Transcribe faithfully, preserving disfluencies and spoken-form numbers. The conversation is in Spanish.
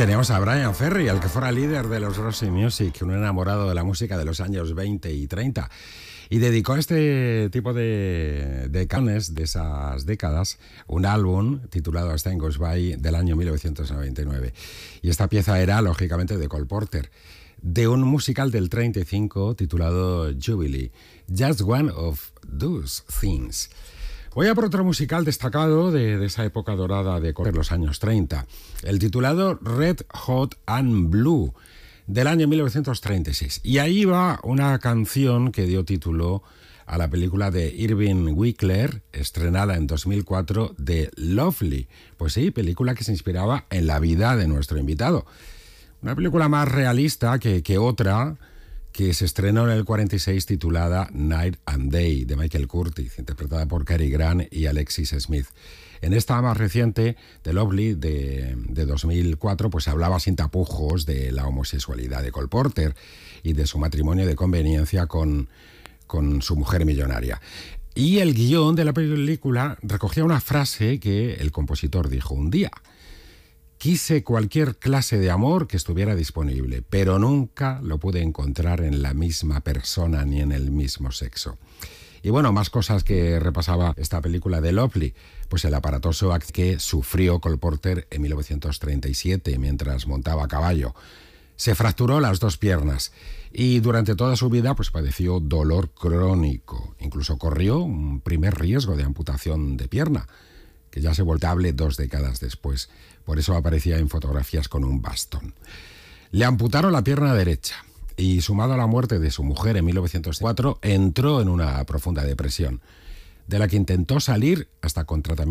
teníamos a Bryan Ferry, el que fuera líder de los Roxy Music, un enamorado de la música de los años veinte y treinta. Y dedicó a este tipo de, de canciones de esas décadas un álbum titulado As Time Goes By del año mil novecientos noventa y nueve. Y esta pieza era, lógicamente, de Cole Porter, de un musical del treinta y cinco titulado Jubilee, Just One of Those Things. Voy a por otro musical destacado de, de esa época dorada de los años treinta, el titulado Red Hot and Blue, del año mil novecientos treinta y seis. Y ahí va una canción que dio título a la película de Irving Winkler, estrenada en dos mil cuatro, de Lovely. Pues sí, película que se inspiraba en la vida de nuestro invitado. Una película más realista que, que otra, que se estrenó en el cuarenta y seis, titulada Night and Day, de Michael Curtiz, interpretada por Cary Grant y Alexis Smith. En esta más reciente, The Lovely, de, de dos mil cuatro, pues hablaba sin tapujos de la homosexualidad de Cole Porter y de su matrimonio de conveniencia con, con su mujer millonaria. Y el guión de la película recogía una frase que el compositor dijo un día: quise cualquier clase de amor que estuviera disponible, pero nunca lo pude encontrar en la misma persona ni en el mismo sexo. Y bueno, más cosas que repasaba esta película de Lovely, pues el aparatoso acto que sufrió Cole Porter en mil novecientos treinta y siete mientras montaba a caballo. Se fracturó las dos piernas y durante toda su vida pues padeció dolor crónico. Incluso corrió un primer riesgo de amputación de pierna, que ya se volteable dos décadas después. Por eso aparecía en fotografías con un bastón. Le amputaron la pierna derecha y, sumado a la muerte de su mujer en mil novecientos cuatro, entró en una profunda depresión, de la que intentó salir hasta con tratamiento